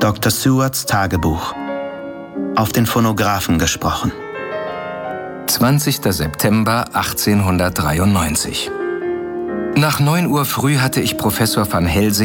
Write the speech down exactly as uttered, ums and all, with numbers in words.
Doktor Sewards Tagebuch. Auf den Phonographen gesprochen. zwanzigster September achtzehnhundertdreiundneunzig. Nach neun Uhr früh hatte ich Professor van Helsing